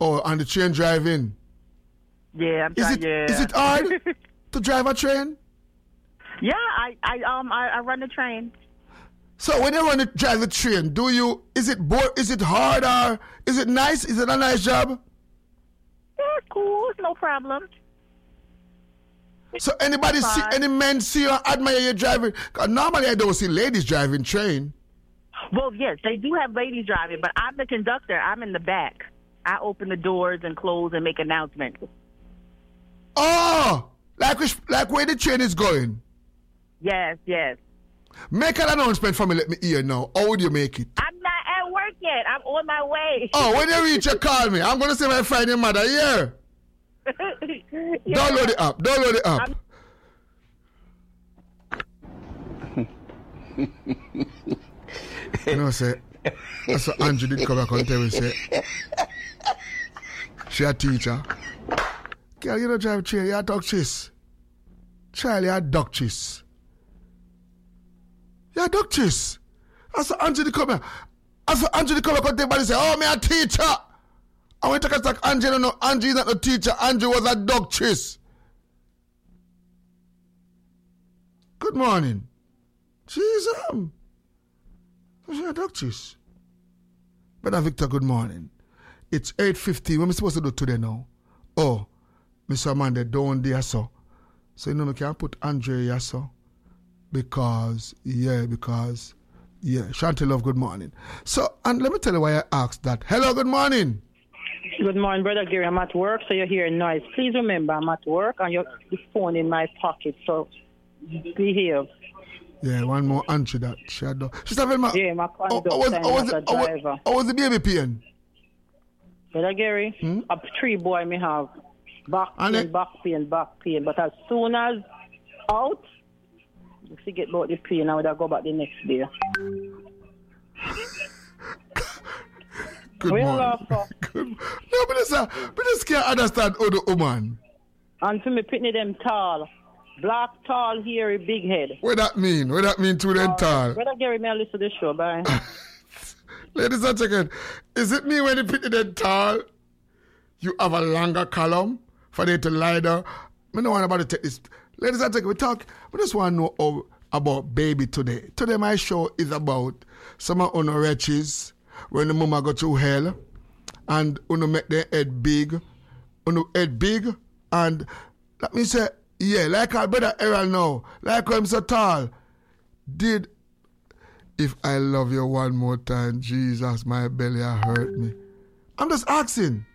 Oh, on the train driving. Yeah, I'm trying. Is it hard to drive a train? Yeah, I run the train. So when you drive the train, is it hard or is it nice? Is it a nice job? Yeah, it's cool. It's no problem. So any men see you and admire you driving? 'Cause normally I don't see ladies driving train. Well, yes, they do have ladies driving, but I'm the conductor. I'm in the back. I open the doors and close and make announcements. Oh, like where the train is going. Yes. Make an announcement for me. Let me hear now. How would you make it? I'm not at work yet. I'm on my way. Oh, when you reach, you call me. I'm gonna say my friend your mother. Yeah. Yeah. Download the app. You know, say, that's what Andrew did come back and tell me, say, she a teacher. Girl, you don't drive a train, you're a duchess. Child, you're a duchess. You're a duchess. That's what Andrew did come back. That's what Andrew did come back and tell me, say, oh, me a teacher. I went to talk like Andrew, no, Andrew is not a teacher. Andrew was a duchess. Good morning. Jesus. She's a duchess. Brother Victor, good morning. It's 8:50. What am I supposed to do today now? Oh, Mr. Amanda, don't there, so. So, you know, we can't put Andre here, so. Because, Shanti Love, good morning. So, and let me tell you why I asked that. Hello, good morning. Good morning, Brother Gary. I'm at work, so you hear noise. Please remember, I'm at work and your phone in my pocket, so behave. Yeah, one more answer that. She's having my... Yeah, my conduct as a driver. How was the baby pain? Brother Gary, a 3 boy me have. Back pain. But as soon as out, you forget about the pain, I would have go back the next day. Good morning. Good. No, but this can't understand other woman. And to me, pitney them tall. Black, tall, hairy, big head. What that mean? What that mean to them tall? Brother Gary, may I listen to the show? Bye. Ladies and gentlemen, is it me when you pitney them tall? You have a longer column for them to lie down? I don't want to take this. Ladies and gentlemen, we just want to know about baby today. Today my show is about some of our wretches when the mama go through hell and make their head big. And let me say, yeah, like our brother Errol now, like I'm so tall. If I love you one more time, Jesus, my belly hurt me. I'm just asking.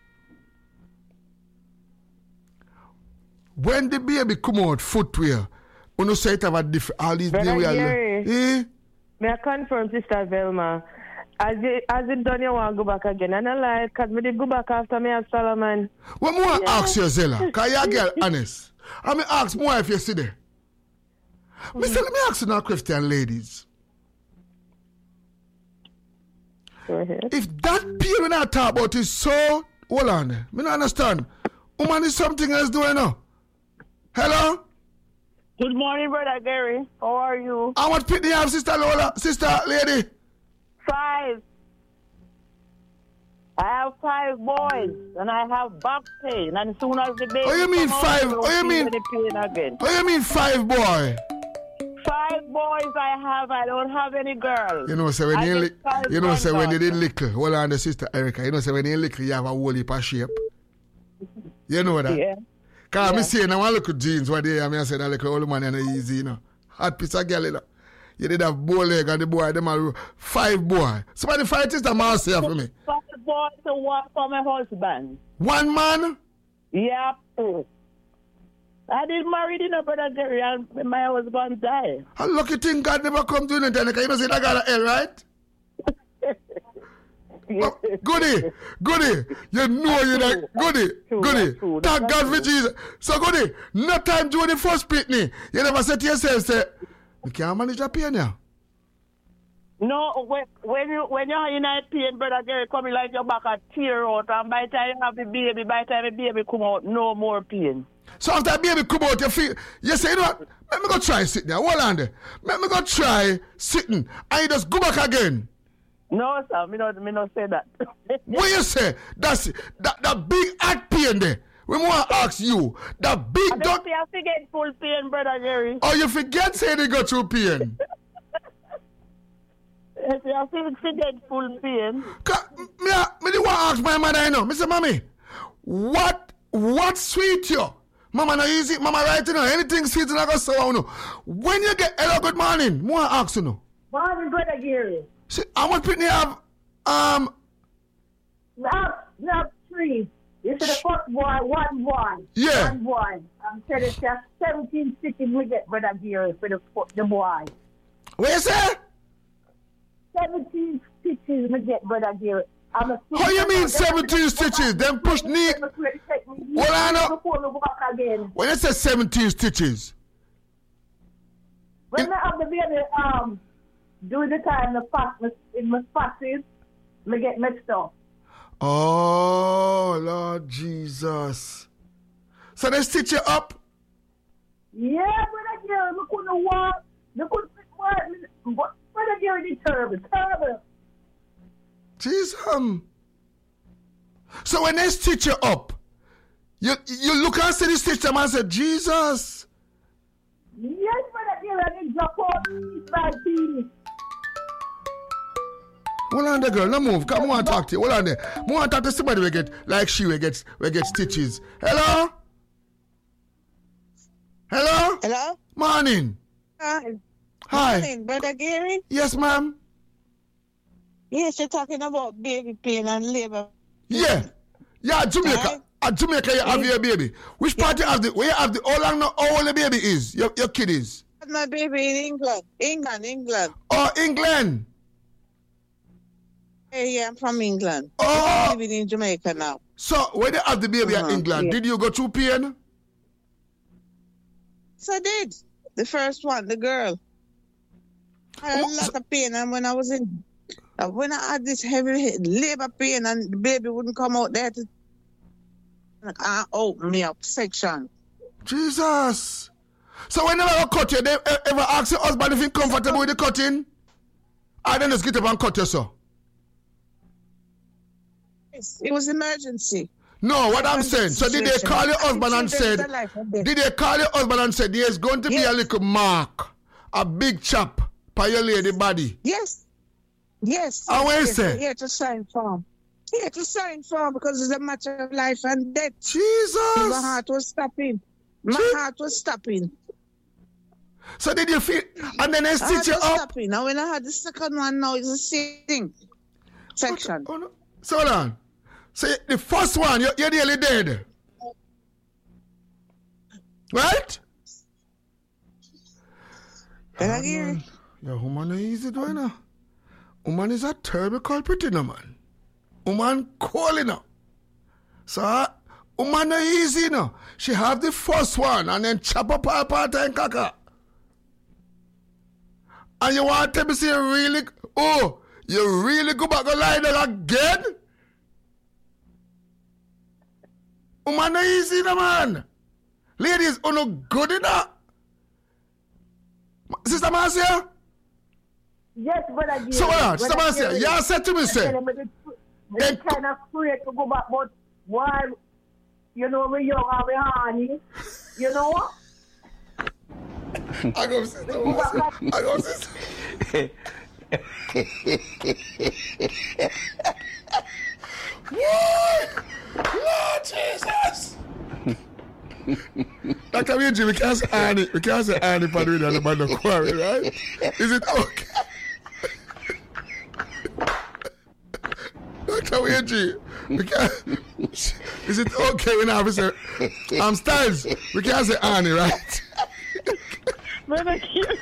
When the baby come out footwear, you say it have a different, all these Brother Gary, may I confirm, Sister Velma, as it done, you want to go back again. And I like, because we did go back after me and Solomon. What more ask you, Zella? Because you're a girl honest. I mean, ask more if you see there. Mister, let me ask you now, Christian ladies. Go ahead. If that pain when I talk about is so, hold on, I don't understand. Woman is something else doing now. Hello? Good morning, Brother Gary. How are you? How much pit do you have, Sister Lola? Sister lady? 5. I have 5 boys, and I have back pain. And as soon as the baby What you mean 5? What you mean? What you mean 5 boy? 5 boys I have. I don't have any girls. You know, so when when you did little, hold on, the Sister Erica. You know, so when you little, you have a whole heap of shape. You know that? Yeah. Because I say, now I look at jeans one day, I say that little old man and easy, you know. Hot piece of girl, you know. You did have bow leg and the boy, them are 5 boy. Somebody fight is the man say for me. 5 boys to work for my husband. 1 man? Yeah. I didn't marry the Brother Gary and my husband died. A lucky thing God never come to you, you know, say that got a hell, right? Oh, goody. You know you like goody. Thank God for Jesus. So goody, no time during the first pitney. You never said to yourself, say, we can't manage that pain now. No, when you're in a pain, Brother Gary, coming like your back a tear out, and by the time you have the baby come out, no more pain. So after the baby come out, you say, you know what, let me go try sitting there. Hold on there. Let me go try sitting, and you just go back again. No, sir, me not say that. What you say? That's that big act pain there. We want to ask you. That big I don't see I forget full pain, brother Jerry. Oh, you forget say they got through pain. Yes, I forget full pain. Me want to ask my mother, you know. Me say, mommy, what sweet you? Mama no easy, mama right, you know. Anything sweet I go so you know. When you get hello, good morning, me want to ask you know. Morning, brother Jerry. See, how much people have Not 3. This is the first boy, 1 boy. Yeah. 1 boy. I'm saying it's just 17 stitches we get, brother Jerry, for the boy. What you say? 17 stitches we get, brother Jerry. How you mean 17 stitches? Them push knee. Well, I know. When you say 17 stitches. When I have the baby, during the time in my spasses, I get mixed up. Oh, Lord Jesus. So they stitch you up? Yeah, brother Jerry, I couldn't walk. I couldn't walk. Brother Jerry, it's terrible. Jesus. So when they stitch you up, you look and see the stitch them and say, Jesus. Yes, brother Jerry, I need drop out by penis. Hold on there, girl. No move. Come, I want to talk to you. Hold on there. I want to talk to somebody we get, like she, we get stitches. Hello? Hello? Hello? Morning. Hi. Hi. Brother Gary? Yes, ma'am. Yes, you're talking about baby pain and labor. Yeah. Yeah, Jamaica. Right. At Jamaica, you have your baby. Which part you have where you have how old the baby is? Your kid is? My baby in England. Oh, England. Yeah, I'm from England. Oh. I'm living in Jamaica now. So, when you have the baby in England, yeah. did you go through pain? So I did. The first one, the girl. I had a lot of pain, and when I had this heavy labor pain and the baby wouldn't come out there to open me up section. Jesus. So when they cut you, they ever ask your husband if he's comfortable with the cutting? I then just get up and cut you, so. Yes, it was emergency. No, what I'm saying. So did they call your husband and said, there's going to be a little mark, a big chop by your lady body? Yes. How will you say? Here to sign form. Because it's a matter of life and death. Jesus. My heart was stopping. So did you feel, and then they stitch you up? Stopping. Now when I had the second one, now it's the same thing. Section. Oh, no. So hold on. So the first one, you're nearly dead. Right? Again. Yeah, woman is easy doing now. Woman is a terrible culprit, you know, man. Woman calling now. So, woman is easy, you know. She have the first one and then chop up her part and caca. And you want to say you really go back and lie there again? Woman is easy, you know, man. Ladies, no good enough. Sister Marcia? Yes, but I did. So what? Sister Marcia, you said to me, say. They kind of afraid to go back, but why, you know, we're young and we're honey, you know what? I go, Sister Marcia. What? Lord Jesus! Dr. Winji, we can't say Annie for the way about the quarry, right? Is it okay? Dr. Winji, is it okay when I say, Styles, we can't say Annie, right? Brother cute.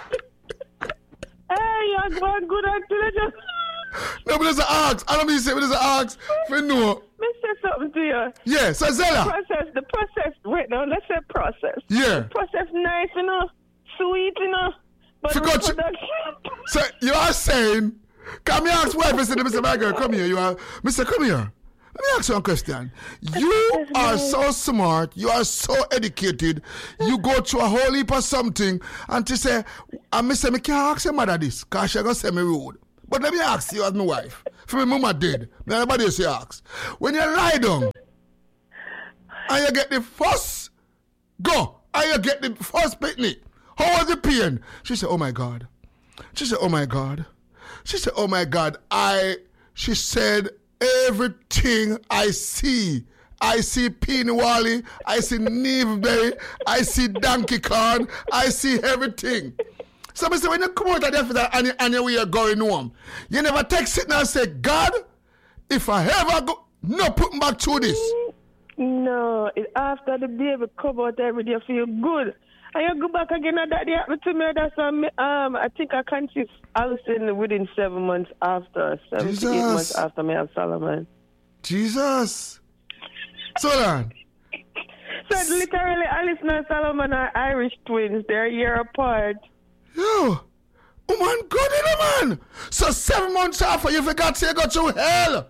Hey, you're going good until No, but there's an ox. I don't mean to say, but there's an ox. For no. Let's say something to you. Yeah, so Zella. The process, wait, no, let's say process. Yeah. The process nice, you know, sweet, you know, but Forgot you. So you are saying, come here, ask wife, Mr. My girl, come here. Mr. Come here. Let me ask you one question. You are so smart. You are so educated. You go through a whole heap of something and to say, Mr. I can't ask your mother this because she's going to say me rude. But let me ask you as my wife. For my mama did. Nobody else ask. When you lie down and you get the first go and you get the first picnic, how was the pain? She said, oh my God. She said, oh my God. She said, oh my God. She said, everything I see Peony Wally, I see Neveberry, I see Donkey Kong, I see everything. So I say, when you come out of there and you are going home, you never text it and say, God, if I ever go, no putting back through this. No, after the baby come out every day, feel good. And you go back again and that day happened to me. That's I think I conceived Alison within 7 months after, 7 to 8 months after me have Solomon. Jesus. So then. So literally, Alison and Solomon are Irish twins. They're a year apart. Yo, man, good in a man. So 7 months after you forgot to go through hell.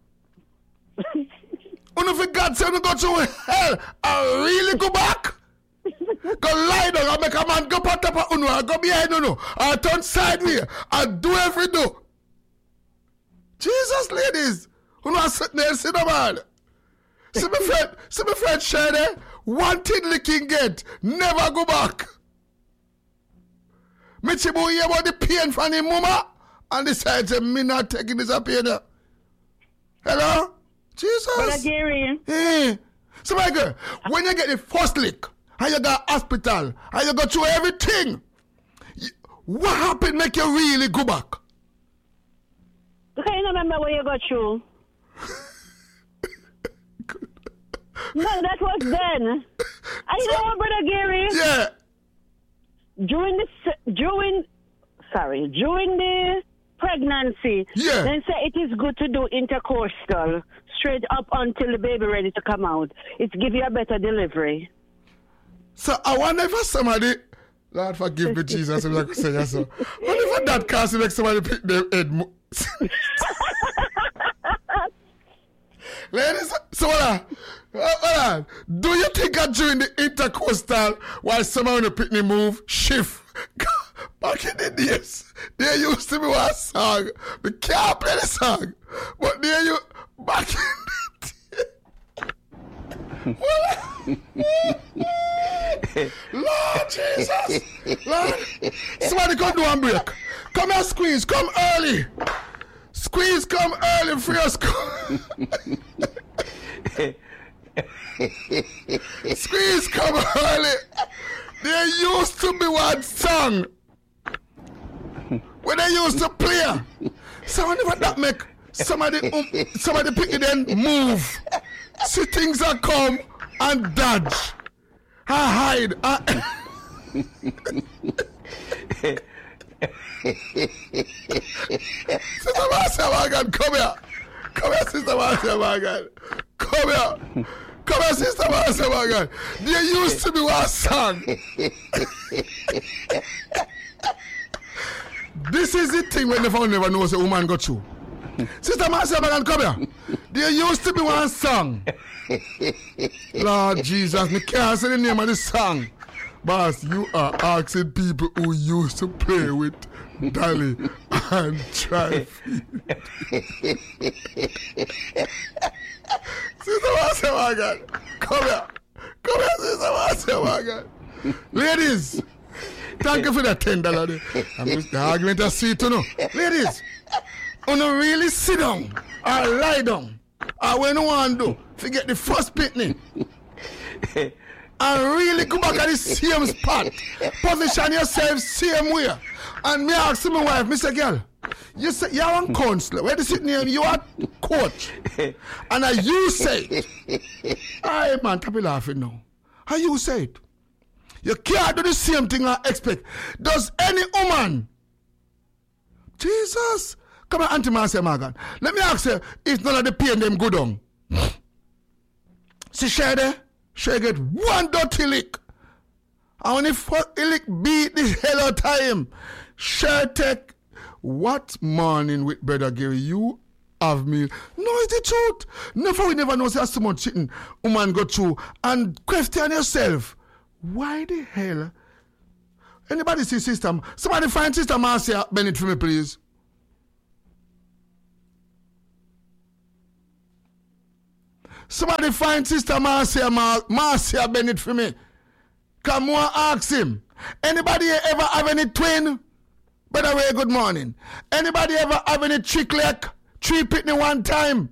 You forgot to go through hell. I really go back. Go lie down and make a man go pat up and go behind you. I turn sideways. I do every do. Jesus, ladies. You know, sit there, sit down, man. See my friend Shady. One thing they can get. Never go back. Me chibu hear about the pain from the mama and decide to me not taking this pain. Hello? Jesus. Brother Gary. Hey. So my girl, when you get the first lick and you got hospital and you go through everything, what happened make you really go back? Okay, you remember what you got through? No, that was then. I know, Brother Gary. Yeah. During the pregnancy, yeah, they say it is good to do intercostal straight up until the baby ready to come out. It give you a better delivery. So I wonder if somebody, Lord forgive me, Jesus, I'm like say so. I wonder if that case make somebody pick their head. Ladies, so hold on. Do you think that during the intercostal, while someone on the picnic move, shift? Back in the days, there used to be one song. We can't play the song. But there you, back in the days. Lord Jesus. Lord. Somebody come do one break. Come here, squeeze. Come early. Squeeze, come early. Free us. Squeeze, come early. There used to be one song when they used to play. So whenever that make somebody pick it and move. See things that come and dodge. I hide. Sister Marcia Morgan, come here. Come here, Sister Marcia Morgan. Come here. Come here, Sister Marcia Morgan. There used to be one song. This is the thing when the phone never knows a woman got you. Sister Marcia Morgan, come here. There used to be one song. Lord Jesus, me can't say the name of the song. Boss, you are asking people who used to play with Dolly and try. Sister Marcia Morgan, come here. Come here, Sister Marcia Morgan. Ladies, thank you for that $10. The argument is sweet, you know. Ladies, you don't really sit down or lie down or when you want to do, forget the first picnic. And really go back at the same spot. Position yourself same way. And me ask my wife, Mr. Girl, you say you're one counselor. Where do you sit near you are coach. And you say it. Aye man, stop laughing now. How you say it? You can't do the same thing I expect. Does any woman? Jesus. Come on, Auntie Marcia Morgan. Let me ask you, if none of the pain them good on. See Shady? She get one dirty lick. And when the lick beat the hell out of him, she take what morning with Brother Gary you have me. No, it's the truth. We never know there's so much sitting woman go through and question yourself. Why the hell? Anybody see Sister? Somebody find Sister Marcia Bennett for me, please. Somebody find Sister Marcia Bennett for me. Come on, ask him. Anybody ever have any twin? By the way, good morning. Anybody ever have any trick 3 pitney one time?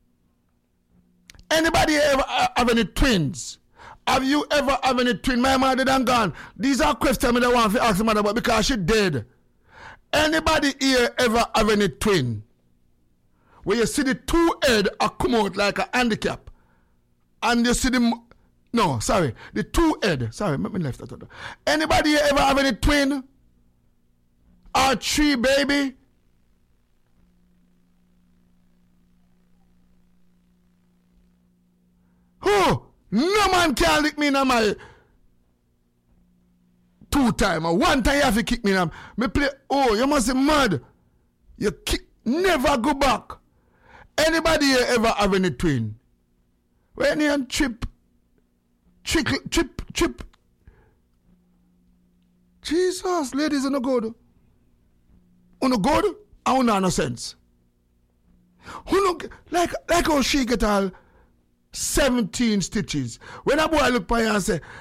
Anybody ever have any twins? Have you ever have any twin? My mother done gone. These are questions I want to ask the mother about because she dead. Anybody here ever have any twin? Where you see the 2 head come out like a handicap. And you see the... No, sorry. The 2 head. Sorry, let me left that. Anybody here ever have any twin? Or 3 baby? Who? No man can lick me in my 2 times. Or 1 time you have to kick me in. Me play. Oh, you must be mad. You kick. Never go back. Anybody here ever have any twin? When you trip. Jesus, ladies, are no good. No good? I no sense. Who no like how she get all 17 stitches. When a boy look by her and say,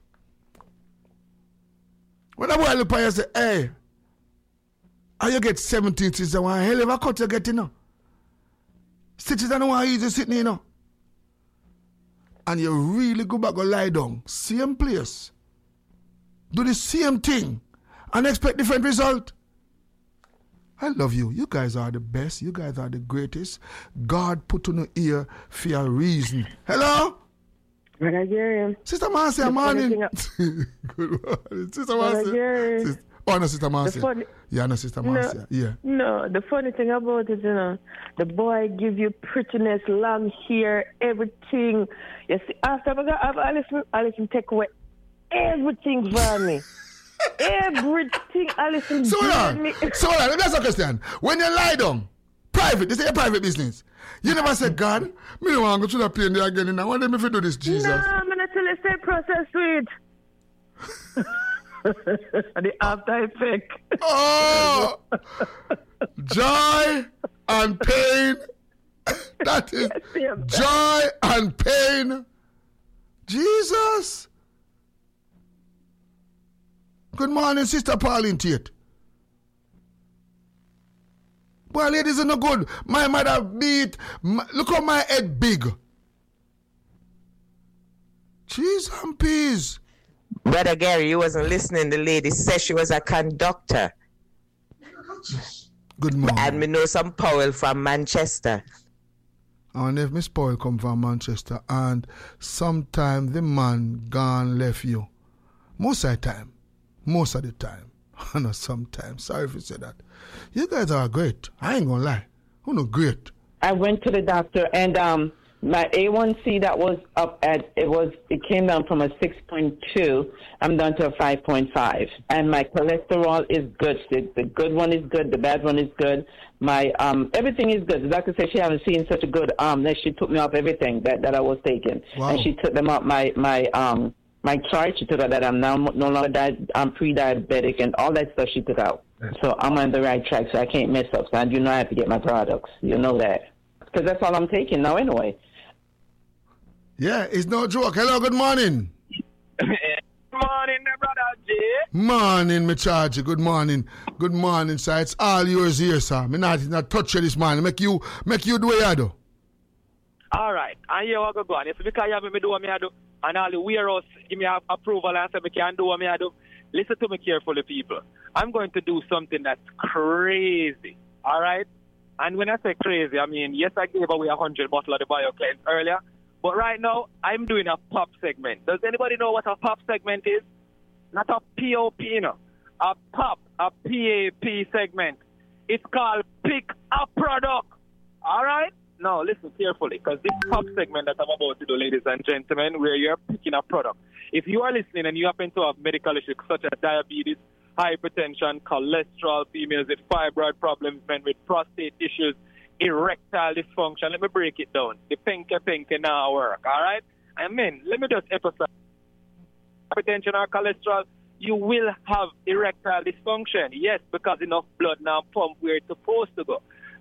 hey, how you get 17 stitches? One hell of a cut you get, you know. Stitches are no easy sitting, you know. And you really go back and lie down. Same place. Do the same thing. And expect different result. I love you. You guys are the best. You guys are the greatest. God put on your ear for a reason. Hello? Brother Jerry. Sister Marcia, morning. Good morning. Sister Marcia. Oh, no, Sister Marcia. Yeah, no, Sister Marcia. Yeah. No, the funny thing about it, you know, the boy give you prettiness, long hair, everything. You see, after I got Alison take away everything from me. Everything Alison gave me. So let me ask you a question. When you lie down, private, this is your private business. You never say, God, me don't want to go to the plane there again. I want them if you do this, Jesus. No, I'm going to tell you, stay process to it. The after effect. Oh, joy and pain. That is joy and pain. Jesus. Good morning, Sister Pauline Tate. Well, ladies are no good. My mother beat. Look how my head big. Cheese and peas. Brother Gary, you wasn't listening. The lady said she was a conductor. Good morning. And me know some Powell from Manchester. And if Miss Powell come from Manchester and sometime the man gone left you. Most of the time. I know sometimes. Sorry if you say that. You guys are great. I ain't gonna lie. You know, great. I went to the doctor and my A1C that was up at it came down from a 6.2. I'm down to a 5.5, and my cholesterol is good. The good one is good. The bad one is good. My everything is good. The doctor said she hasn't seen such a good that she took me off everything that I was taking, wow. And she took them out my chart. She took out that I'm now no longer I'm pre-diabetic and all that stuff she took out. So I'm on the right track. So I can't mess up. So I do not have to get my products. You know that because that's all I'm taking now anyway. Yeah, it's no joke. Hello, good morning. Morning, brother J. Morning, me charge you. Good morning. Good morning, sir. It's all yours here, sir. Me not touch you this morning. Make you do what you do. All right. And here I go on. It's because you have me do what I do. And all the warehouse give me approval and say me can do what I do. Listen to me carefully, people. I'm going to do something that's crazy. All right? And when I say crazy, I mean, yes, I gave away 100 bottles of the BioCleanse earlier. But right now, I'm doing a pop segment. Does anybody know what a pop segment is? Not a POP, you know. A pop, a PAP segment. It's called Pick a Product. All right? Now, listen carefully, because this pop segment that I'm about to do, ladies and gentlemen, where you're picking a product. If you are listening and you happen to have medical issues such as diabetes, hypertension, cholesterol, females with fibroid problems, men with prostate issues, erectile dysfunction. Let me break it down. The pinky now work, all right? I mean, let me just emphasize. Hypertension or cholesterol, you will have erectile dysfunction. Yes, because enough blood now pump where it's supposed to go.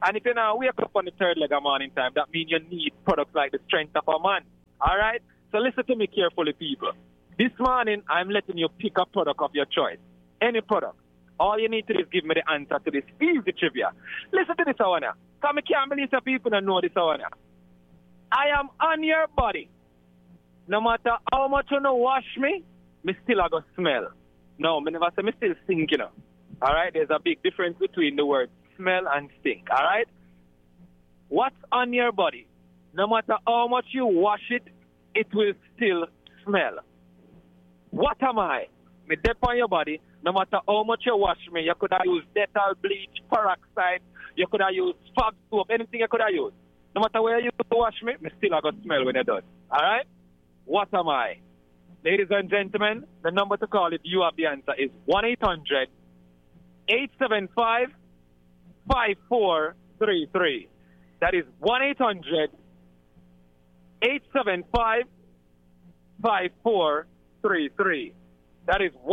And if you now wake up on the third leg of morning time, that means you need products like the strength of a man. All right? So listen to me carefully, people. This morning, I'm letting you pick a product of your choice. Any product. All you need to do is give me the answer to this easy trivia. Listen to this, Awana. Because I can't believe that people don't know this, Awana. I am on your body. No matter how much you know wash me still I go smell. No, me never say me still stink, you know. All right? There's a big difference between the word smell and stink. All right? What's on your body? No matter how much you wash it, it will still smell. What am I? Me dip on your body. No matter how much you wash me, you could have used Dettol, bleach, peroxide. You could have used Fab soap, anything you could have used. No matter where you wash me still I got smell when you're done. All right? What am I? Ladies and gentlemen, the number to call if you have the answer is 1-800-875-5433. That is 1-800-875-5433. That is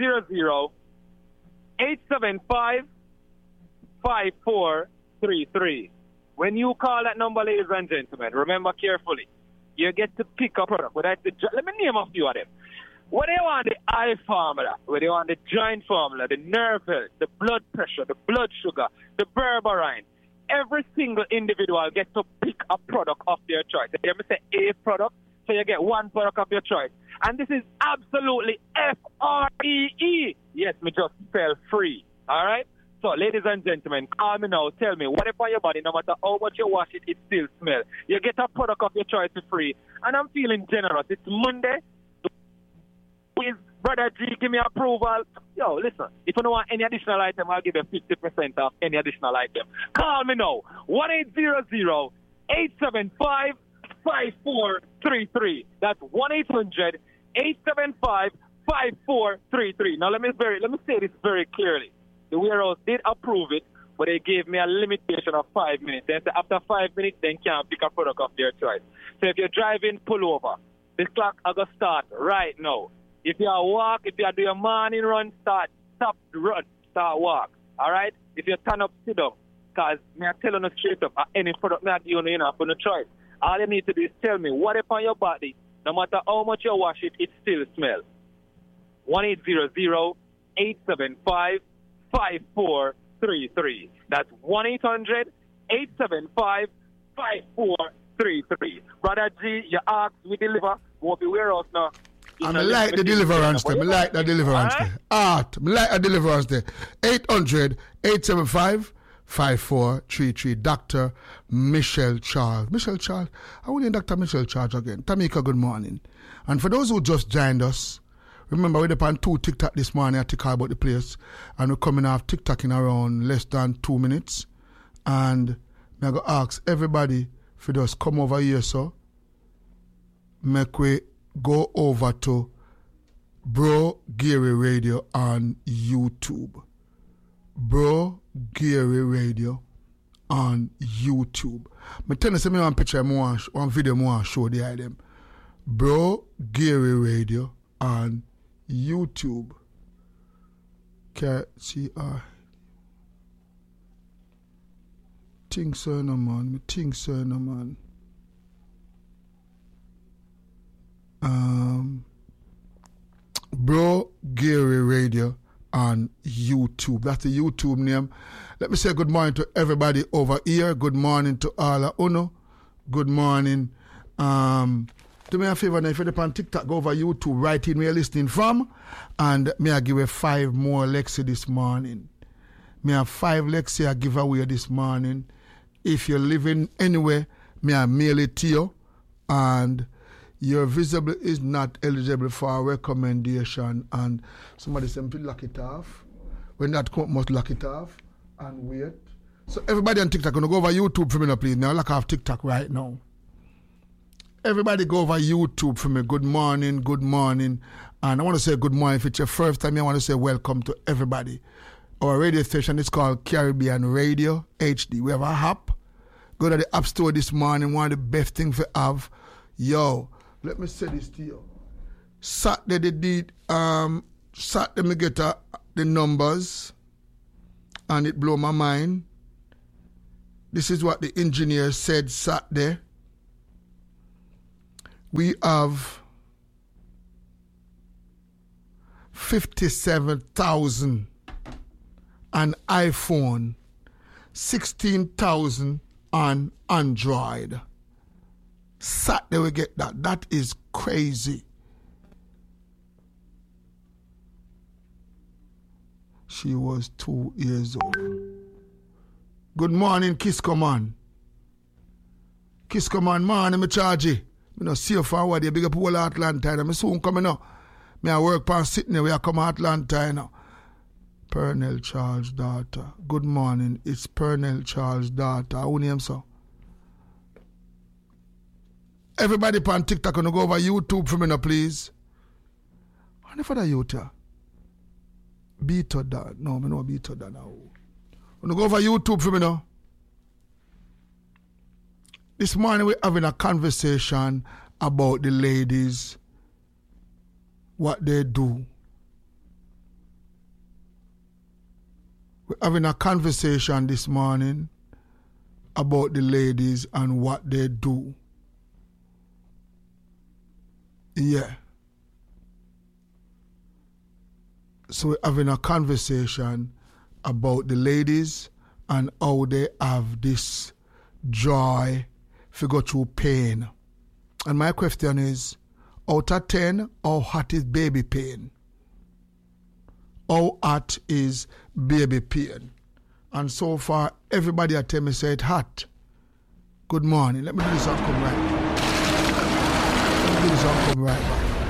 1-800-875-5433. When you call that number, ladies and gentlemen, remember carefully, you get to pick a product. Let me name a few of them. Whether you want the eye formula, whether you want the joint formula, the nerve health, the blood pressure, the blood sugar, the berberine, every single individual gets to pick a product of their choice. If you say a product, so you get one product of your choice. And this is absolutely F-R-E-E. Yes, me just spell free. All right? So, ladies and gentlemen, call me now. Tell me, what if on your body, no matter how much you wash it, it still smells? You get a product of your choice for free. And I'm feeling generous. It's Monday. Please, Brother G, give me approval. Yo, listen, if you don't want any additional item, I'll give you 50% off any additional item. Call me now. 1-800-875-5433. That's 1-800-875-5433. Now, let me say this very clearly. The warehouse did approve it, but they gave me a limitation of 5 minutes. They said after 5 minutes, then can't pick a product of their choice. So if you're driving, pull over. This clock is going to start right now. If you are walk, if you are doing a morning run, stop, run, start walk. All right? If you turn up, sit down. Because me I tell you straight up, any product not you know for no choice. All you need to do is tell me what if on your body, no matter how much you wash it, it still smells. 1-800-875-5433. That's 1-800-875-5433. Brother G, you ask, we deliver. Won't be warehouse now. I like the deliverance there. I like the deliverance there. Art. I like the deliverance there. 800-875-5433. Dr. Michelle Charles. Michelle Charles. I want to Dr. Michelle Charles again. Tamika, good morning. And for those who just joined us, remember we're upon 2 TikTok this morning. I talk about the place. And we're coming off TikTok in around less than 2 minutes. And I'm going to ask everybody for just come over here, so make we go over to Bro Gary Radio on YouTube. Bro Gary Radio on YouTube. I tell you, I want picture, one video, I want to show the item. Bro Gary Radio on YouTube. KCI. Think so, no man. Bro Gary Radio on YouTube. That's the YouTube name. Let me say good morning to everybody over here. Good morning to Ala Uno. Good morning. Do me a favor now, if you're on TikTok, go over YouTube, write in where you're listening from, and may I give you 5 more Lexi this morning. Me have 5 Lexi I give away this morning. If you're living anywhere, may I mail it to you, and your visible is not eligible for a recommendation, and somebody simply lock it off. When that come, must lock it off and wait. So everybody on TikTok, gonna go over YouTube for me now, please. Now lock off TikTok right now. Everybody go over YouTube for me. Good morning, good morning. And I want to say good morning. If it's your first time, I want to say welcome to everybody. Our radio station is called Caribbean Radio HD. We have a app. Go to the App Store this morning. One of the best things we have. Yo, let me say this to you. Saturday they did, Saturday me get the numbers and it blow my mind. This is what the engineer said Saturday. We have 57,000 on iPhone, 16,000 on Android. Saturday we get that. That is crazy. She was 2 years old. Good morning, Kisco man. Kisco man, me charge you. Me no see you forward, you big up whole Atlanta. Me soon coming now. Me I work pan Sydney, we are come Atlanta now. Pernell Charles' daughter. Good morning, it's Pernell Charles' daughter. Who name so? Everybody pan TikTok gonna go over YouTube for me now, please. What for the YouTube? Beat that. No, me no beat that now. Gonna go over YouTube for me now. This morning we're having a conversation about the ladies, what they do. We're having a conversation this morning about the ladies and what they do. Yeah. So we're having a conversation about the ladies and how they have this joy to go through pain. And my question is, out of 10, how hot is baby pain? How hot is baby pain? And so far, everybody at me said hot. Good morning. Let me do this and come right back.